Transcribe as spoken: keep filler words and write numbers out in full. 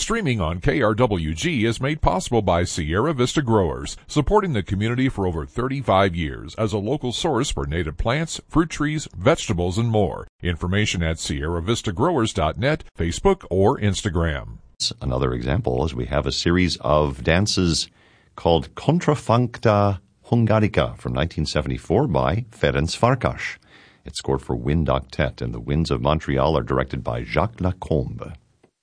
Streaming on K R W G is made possible by Sierra Vista Growers, supporting the community for over thirty-five years as a local source for native plants, fruit trees, vegetables, and more. Information at sierra vista growers dot net, Facebook, or Instagram. Another example is we have a series of dances called Contrafuncta Hungarica from nineteen seventy-four by Ferenc Farkas. It's scored for wind octet, and the winds of Montreal are directed by Jacques Lacombe.